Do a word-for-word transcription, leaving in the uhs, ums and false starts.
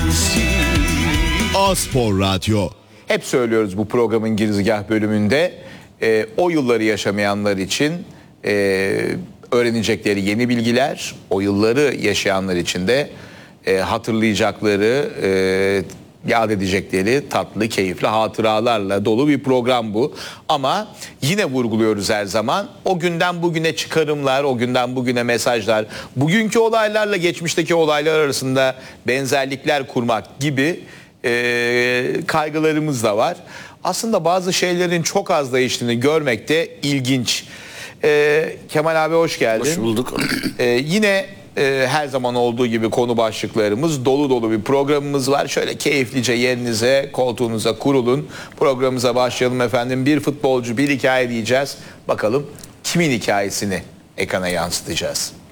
A-Spor Radyo. Hep söylüyoruz bu programın girizgah bölümünde. E, o yılları yaşamayanlar için e, öğrenecekleri yeni bilgiler, o yılları yaşayanlar için de e, hatırlayacakları, e, yad edecekleri tatlı, keyifli hatıralarla dolu bir program bu. Ama yine vurguluyoruz her zaman. O günden bugüne çıkarımlar, o günden bugüne mesajlar, bugünkü olaylarla geçmişteki olaylar arasında benzerlikler kurmak gibi e, kaygılarımız da var. Aslında bazı şeylerin çok az değiştiğini görmek de ilginç. E, Kemal abi hoş geldin. Hoş bulduk. E, yine e, her zaman olduğu gibi konu başlıklarımız, dolu dolu bir programımız var. Şöyle keyiflice yerinize, koltuğunuza kurulun. Programımıza başlayalım efendim. Bir futbolcu, bir hikaye diyeceğiz. Bakalım kimin hikayesini ekrana yansıtacağız.